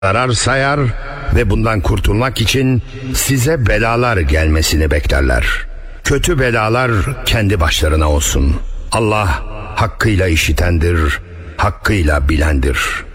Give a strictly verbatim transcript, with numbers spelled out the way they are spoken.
zarar sayar ve bundan kurtulmak için size belalar gelmesini beklerler. Kötü belalar kendi başlarına olsun. Allah hakkıyla işitendir, hakkıyla bilendir.